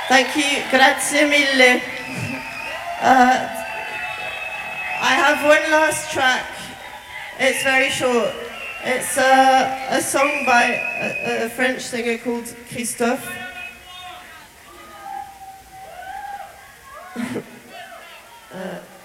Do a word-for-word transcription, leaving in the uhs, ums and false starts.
Thank you, grazie mille. Uh, I have one last track. It's very short. It's uh, a song by a, a French singer called Christophe. uh,